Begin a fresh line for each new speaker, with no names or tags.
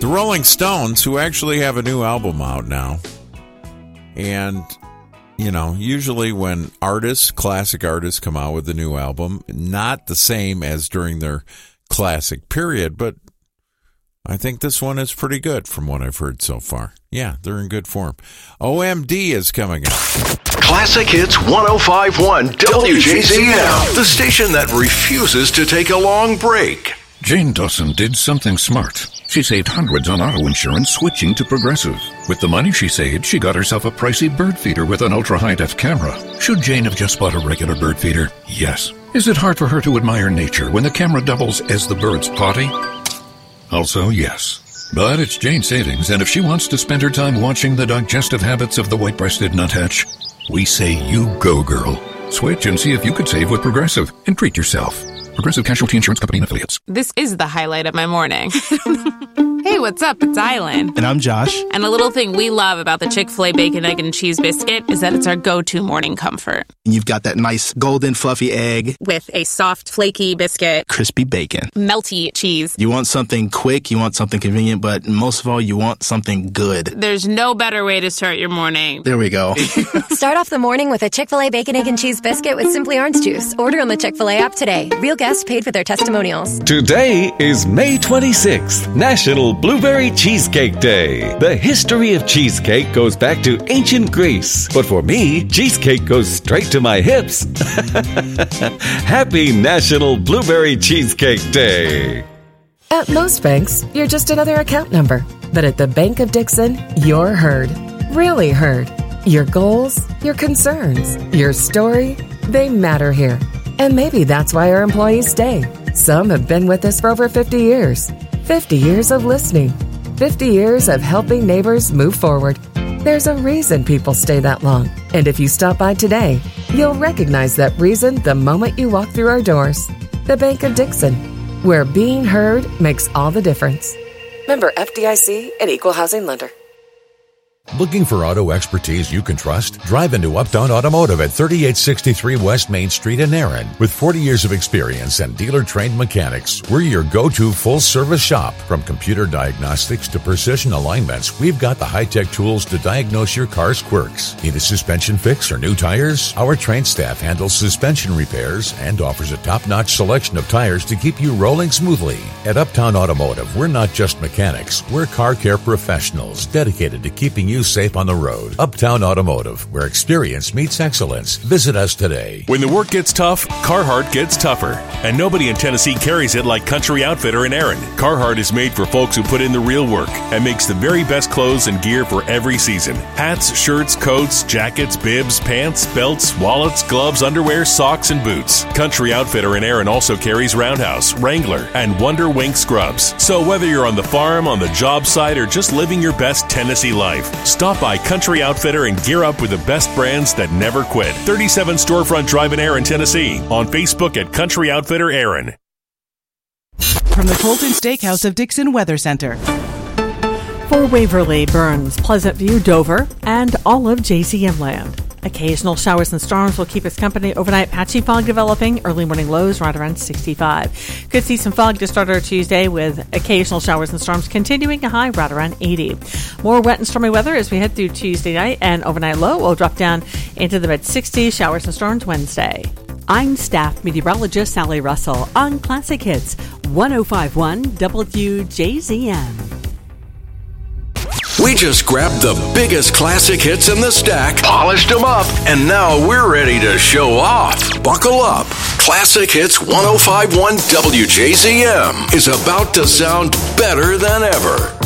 The Rolling Stones, who actually have a new album out now. And, you know, usually when classic artists come out with a new album, not the same as during their classic period, but I think this one is pretty good from what I've heard so far. Yeah, they're in good form. OMD is coming up.
Classic Hits 105.1 WJZM, the station that refuses to take a long break.
Jane Dawson did something smart. She saved hundreds on auto insurance switching to Progressive. With the money she saved, she got herself a pricey bird feeder with an ultra-high-def camera. Should Jane have just bought a regular bird feeder? Yes. Is it hard for her to admire nature when the camera doubles as the bird's potty? Also, yes. But it's Jane's savings, and if she wants to spend her time watching the digestive habits of the white-breasted nuthatch, we say you go, girl. Switch and see if you could save with Progressive and treat yourself. Progressive Casualty Insurance Company and Affiliates.
This is the highlight of my morning. Hey, what's up? It's Island.
And I'm Josh.
And a little thing we love about the Chick-fil-A Bacon, Egg, and Cheese Biscuit is that it's our go-to morning comfort.
You've got that nice golden fluffy egg.
With a soft, flaky biscuit.
Crispy bacon.
Melty cheese.
You want something quick, you want something convenient, but most of all, you want something good.
There's no better way to start your morning.
There we go.
Start off the morning with a Chick-fil-A Bacon, Egg, and Cheese Biscuit with Simply Orange Juice. Order on the Chick-fil-A app today. Real guests paid for their testimonials.
Today is May 26th, National Blueberry Cheesecake Day. The history of cheesecake goes back to ancient Greece. But for me, cheesecake goes straight to my hips. Happy National Blueberry Cheesecake Day.
At most banks, you're just another account number. But at the Bank of Dixon, you're heard. Really heard. Your goals, your concerns, your story, they matter here. And maybe that's why our employees stay. Some have been with us for over 50 years. 50 years of listening. 50 years of helping neighbors move forward. There's a reason people stay that long. And if you stop by today, you'll recognize that reason the moment you walk through our doors. The Bank of Dixon, where being heard makes all the difference. Member FDIC and Equal Housing Lender.
Looking for auto expertise you can trust? Drive into Uptown Automotive at 3863 West Main Street in Erin. With 40 years of experience and dealer-trained mechanics, we're your go-to full-service shop. From computer diagnostics to precision alignments, we've got the high-tech tools to diagnose your car's quirks. Need a suspension fix or new tires? Our trained staff handles suspension repairs and offers a top-notch selection of tires to keep you rolling smoothly. At Uptown Automotive, we're not just mechanics. We're car care professionals dedicated to keeping you safe on the road. Uptown Automotive, where experience meets excellence. Visit us today.
When the work gets tough, Carhartt gets tougher. And nobody in Tennessee carries it like Country Outfitter in Erin. Carhartt is made for folks who put in the real work and makes the very best clothes and gear for every season. Hats, shirts, coats, jackets, bibs, pants, belts, wallets, gloves, underwear, socks, and boots. Country Outfitter in Erin also carries Roundhouse, Wrangler, and Wonder Wink scrubs. So whether you're on the farm, on the job site, or just living your best Tennessee life, stop by Country Outfitter and gear up with the best brands that never quit. 37 Storefront Drive in Erin, Tennessee. On Facebook at Country Outfitter Erin.
From the Colton Steakhouse of Dixon Weather Center.
For Waverly, Burns, Pleasant View, Dover, and all of JZM land. Occasional showers and storms will keep us company overnight. Patchy fog developing. Early morning lows right around 65. Could see some fog to start our Tuesday with occasional showers and storms continuing, a high right around 80. More wet and stormy weather as we head through Tuesday night, and overnight low will drop down into the mid-60s. Showers and storms Wednesday. I'm staff meteorologist Sally Russell on Classic Hits 105.1 WJZM.
We just grabbed the biggest classic hits in the stack, polished them up, and now we're ready to show off. Buckle up. Classic Hits 105.1 WJZM is about to sound better than ever.